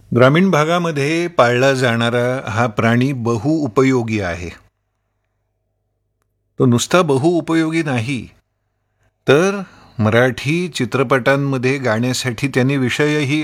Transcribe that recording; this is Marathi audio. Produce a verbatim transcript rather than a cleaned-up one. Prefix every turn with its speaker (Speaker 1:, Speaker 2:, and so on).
Speaker 1: ग्रामीण भागामध्ये पाळला जाणारा हा प्राणी बहुउपयोगी आहे. तो नुसता बहुउपयोगी नाही, तर मराठी चित्रपटांमध्ये गाण्यासाठी त्यांनी विषयही